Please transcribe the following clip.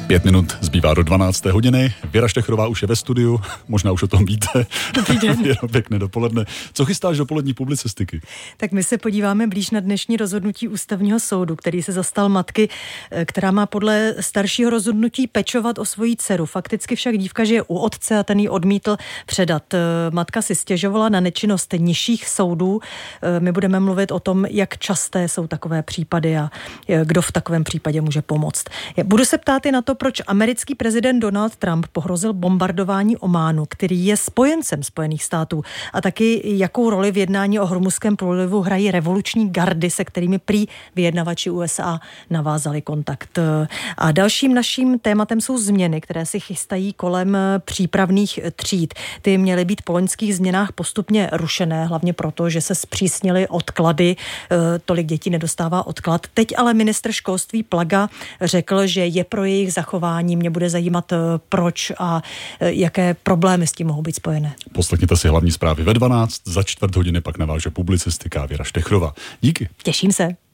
5 minut zbývá do 12. hodiny. Věra Štechrová už je ve studiu, možná už o tom víte. Dobrý den. Věro, pěkné dopoledne. Co chystáš do polední publicistiky? Tak my se podíváme blíž na dnešní rozhodnutí Ústavního soudu, který se zastal matky, která má podle staršího rozhodnutí pečovat o svoji dceru. Fakticky však dívka žije u otce a ten ji odmítl předat. Matka si stěžovala na nečinnost nižších soudů. My budeme mluvit o tom, jak časté jsou takové případy a kdo v takovém případě může pomoct. Budu se ptát i na to, proč americký prezident Donald Trump pohrozil bombardování Ománu, který je spojencem Spojených států, a taky jakou roli v jednání o Hormuzském průlivu hrají revoluční gardy, se kterými prý vyjednavači USA navázali kontakt. A dalším naším tématem jsou změny, které si chystají kolem přípravných tříd. Ty měly být po loňských změnách postupně rušené, hlavně proto, že se zpřísnily odklady. Tolik dětí nedostává odklad. Teď ale ministr školství Plaga řekl, že je pro jejich zachování. Mě bude zajímat, proč a jaké problémy s tím mohou být spojené. Poslechněte si hlavní zprávy ve 12, za čtvrt hodiny pak naváže publicistika Věra Štechrová. Díky. Těším se.